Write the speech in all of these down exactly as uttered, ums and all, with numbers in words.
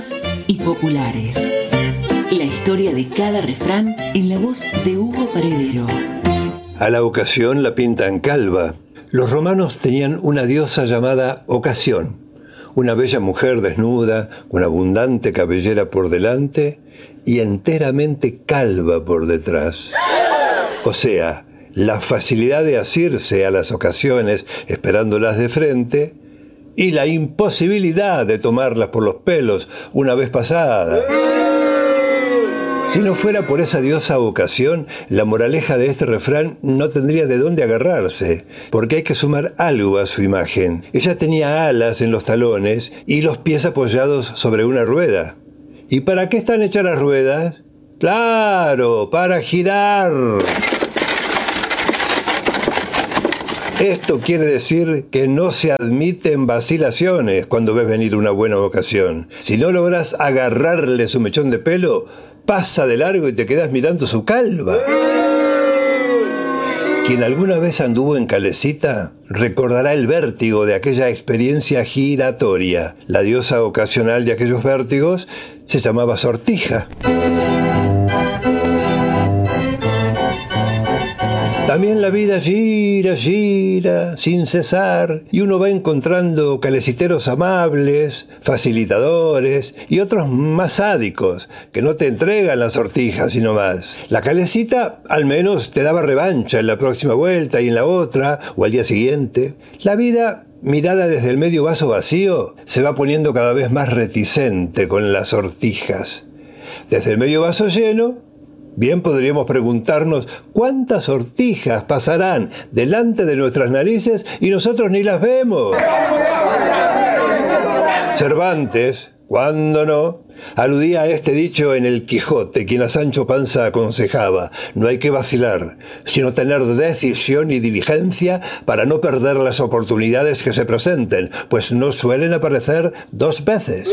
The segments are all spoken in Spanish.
Y populares. La historia de cada refrán en la voz de Hugo Paredero. A la ocasión la pintan calva. Los romanos tenían una diosa llamada Ocasión, una bella mujer desnuda, con abundante cabellera por delante y enteramente calva por detrás. O sea, la facilidad de asirse a las ocasiones esperándolas de frente y la imposibilidad de tomarlas por los pelos una vez pasada. Si no fuera por esa diosa Ocasión, la moraleja de este refrán no tendría de dónde agarrarse, porque hay que sumar algo a su imagen. Ella tenía alas en los talones y los pies apoyados sobre una rueda. ¿Y para qué están hechas las ruedas? ¡Claro! ¡Para girar! Esto quiere decir que no se admiten vacilaciones cuando ves venir una buena ocasión. Si no logras agarrarle su mechón de pelo, pasa de largo y te quedas mirando su calva. Quien alguna vez anduvo en Calecita recordará el vértigo de aquella experiencia giratoria. La diosa ocasional de aquellos vértigos se llamaba Sortija. También la vida gira, gira, sin cesar, y uno va encontrando caleciteros amables, facilitadores y otros más sádicos, que no te entregan las sortijas sino más. La calecita al menos te daba revancha en la próxima vuelta y en la otra, o al día siguiente. La vida, mirada desde el medio vaso vacío, se va poniendo cada vez más reticente con las sortijas. Desde el medio vaso lleno, bien podríamos preguntarnos cuántas sortijas pasarán delante de nuestras narices y nosotros ni las vemos. Cervantes, ¿cuándo no?, aludía a este dicho en El Quijote, quien a Sancho Panza aconsejaba: no hay que vacilar, sino tener decisión y diligencia para no perder las oportunidades que se presenten, pues no suelen aparecer dos veces.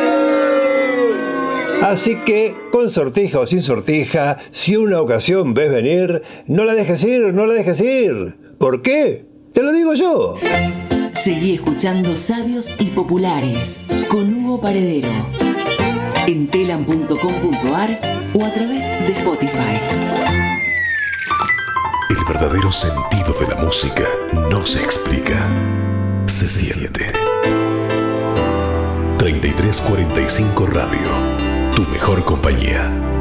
Así que, con sortija o sin sortija, si una ocasión ves venir, no la dejes ir, no la dejes ir. ¿Por qué? Te lo digo yo. Seguí escuchando Sabios y Populares con Hugo Paredero en telam punto com punto ar o a través de Spotify. El verdadero sentido de la música no se explica, se siente. treinta y tres cuarenta y cinco Radio. Tu mejor compañía.